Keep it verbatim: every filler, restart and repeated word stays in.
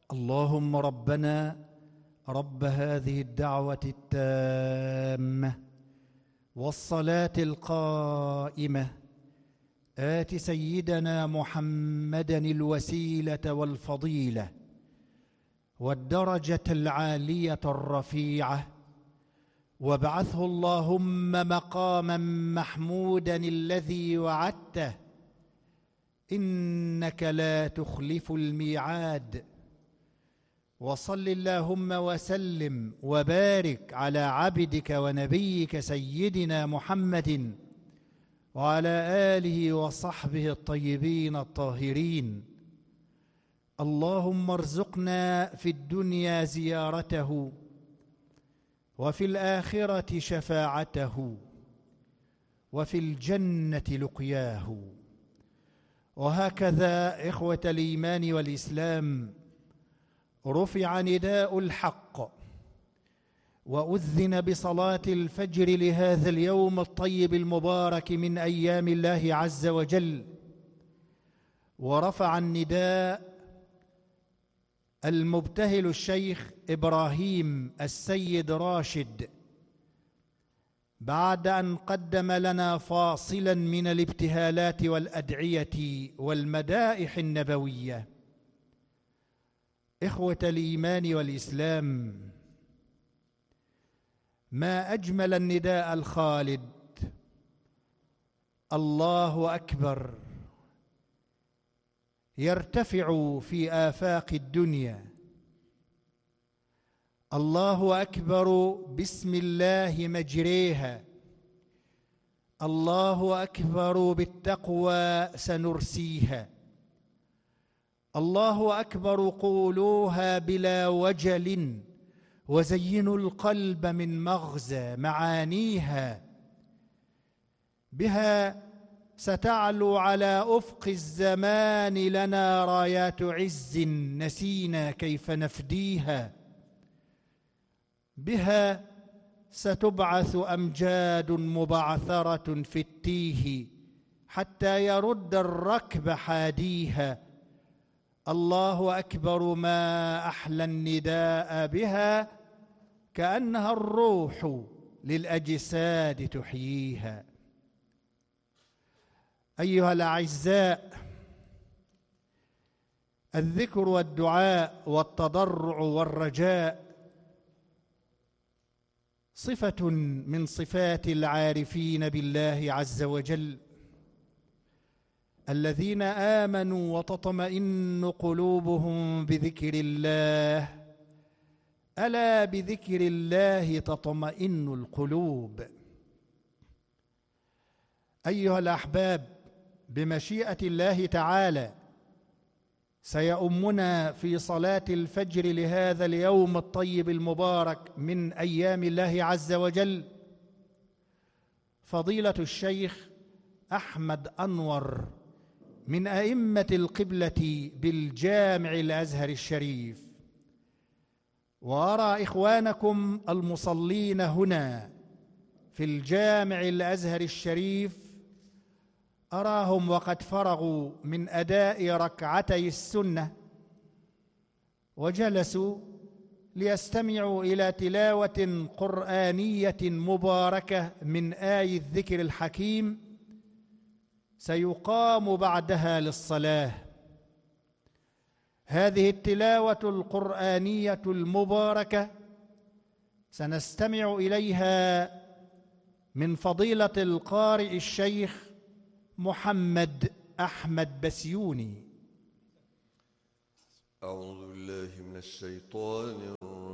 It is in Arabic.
اللهم ربنا رب هذه الدعوة التامة والصلاة القائمة آت سيدنا محمدا الوسيلة والفضيلة والدرجة العالية الرفيعة، وابعثه اللهم مقاما محمودا الذي وعدته إنك لا تخلف الميعاد. وصل اللهم وسلم وبارك على عبدك ونبيك سيدنا محمد وعلى آله وصحبه الطيبين الطاهرين. اللهم ارزقنا في الدنيا زيارته وفي الآخرة شفاعته وفي الجنة لقياه. وهكذا إخوة الإيمان والإسلام رفع نداء الحق وأذن بصلاة الفجر لهذا اليوم الطيب المبارك من أيام الله عز وجل، ورفع النداء المبتهل الشيخ إبراهيم السيد راشد بعد أن قدم لنا فاصلا من الابتهالات والأدعية والمدائح النبوية. إخوة الإيمان والإسلام، ما أجمل النداء الخالد: الله أكبر، يرتفع في آفاق الدنيا. الله أكبر بسم الله مجريها، الله أكبر بالتقوى سنرسيها، الله أكبر قولوها بلا وجل وزينوا القلب من مغزى معانيها. بها ستعلو على أفق الزمان لنا رايات عز نسينا كيف نفديها. بها ستبعث أمجاد مبعثرة في التيه حتى يرد الركب حاديها. الله أكبر، ما أحلى النداء بها، كأنها الروح للأجساد تحييها. أيها الأعزاء، الذكر والدعاء والتضرع والرجاء صفة من صفات العارفين بالله عز وجل، الذين آمنوا وتطمئن قلوبهم بذكر الله. ألا بذكر الله تطمئن القلوب. أيها الأحباب، بمشيئة الله تعالى سيؤمنا في صلاة الفجر لهذا اليوم الطيب المبارك من أيام الله عز وجل فضيلة الشيخ أحمد أنور من أئمة القبلة بالجامع الأزهر الشريف. وأرى إخوانكم المصلين هنا في الجامع الأزهر الشريف، أراهم وقد فرغوا من أداء ركعتي السنة وجلسوا ليستمعوا إلى تلاوة قرآنية مباركة من آي الذكر الحكيم سيقام بعدها للصلاة. هذه التلاوة القرآنية المباركة سنستمع إليها من فضيلة القارئ الشيخ محمد أحمد بسيوني. أعوذ بالله من الشيطان الرجيم.